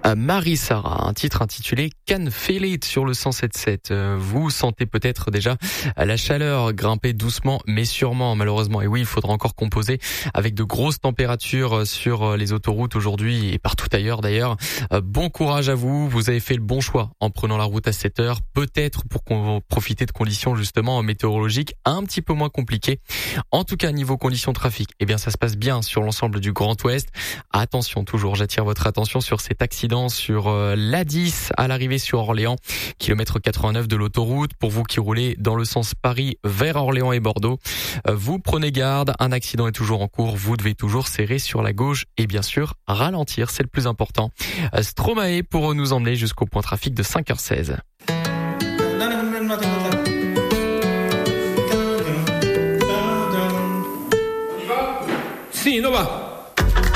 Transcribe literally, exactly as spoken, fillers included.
Marie-Sara, un titre intitulé Can Feel It sur le cent sept sept. Vous sentez peut-être déjà la chaleur grimper doucement mais sûrement, malheureusement. Et oui, il faudra encore composer avec de grosses températures sur les autoroutes aujourd'hui et partout ailleurs d'ailleurs. Bon courage à vous, vous avez fait le bon choix en prenant la route à sept heures, peut-être pour qu'on profiter de conditions justement météorologiques un petit peu moins compliquées. En tout cas, niveau conditions de trafic, eh bien ça se passe bien sur l'ensemble du Grand Ouest. Attention toujours, j'attire votre attention sur cet accident sur l'A dix à l'arrivée sur Orléans, kilomètre quatre-vingt-neuf de l'autoroute. Pour vous qui roulez dans le sens Paris vers Orléans et Bordeaux, vous prenez garde, un accident est toujours en cours, vous devez toujours serrer sur la gauche et bien sûr ralentir, c'est le plus important. Stromae pour nous emmener jusqu'au point trafic de cinq heures seize. Sì, no va.